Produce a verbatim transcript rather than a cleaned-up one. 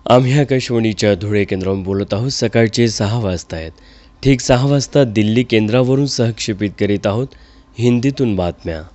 आम्ही आकाशवाणीच्या धुळे केंद्रावरून बोलत आहोत. सकाळचे सहा वाजता आहेत. ठीक सहा वाजता दिल्ली केंद्रावरून सहक्षेपित करीत आहोत हिंदीतून बातम्या.